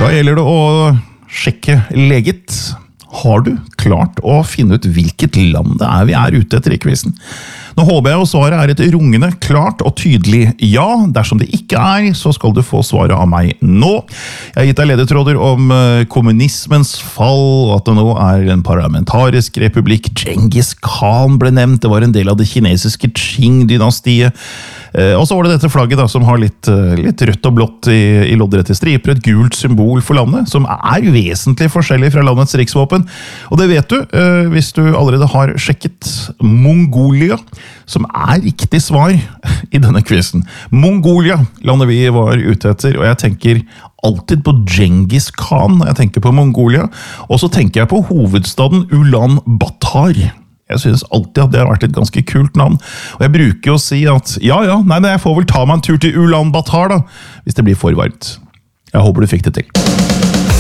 Da gjelder det å sjekke leget. Har du klart å finne ut hvilket land det vi ute etter i quizen? Nå håper jeg svaret et rungende, klart og tydelig ja. Dersom det ikke så skal du få svaret av meg nå. Jeg har gitt deg ledetråder om kommunismens fall, at det nå en parlamentarisk republikk. Genghis Khan ble nevnt, det var en del av det kinesiske Qing-dynastiet. Og så var det dette flagget da, som har litt rødt og blått i loddrette striper, et gult symbol for landet, som vesentlig forskjellig fra landets riksvåpen. Og det vet du, hvis du allerede har sjekket Mongolia, som riktig svar i denne quizen. Mongolia, landet vi var ute etter, og jeg tenker alltid på Genghis Khan når jeg tenker på Mongolia, og så tenker jeg på hovedstaden Ulaanbaatar. Jeg synes alltid at det har vært et ganske kult navn, og jeg bruker jo å si at nei, jeg får vel ta meg en tur til Ulaanbaatar da, hvis det blir for varmt. Jeg håper du fikk det til.